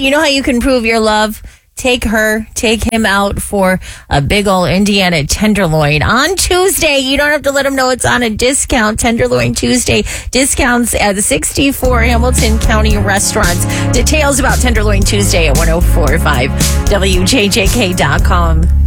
you know how you can prove your love? Take him out for a big old Indiana tenderloin on Tuesday. You don't have to let him know it's on a discount. Tenderloin Tuesday. Discounts at the 64 Hamilton County restaurants. Details about Tenderloin Tuesday at 1045wjjk.com.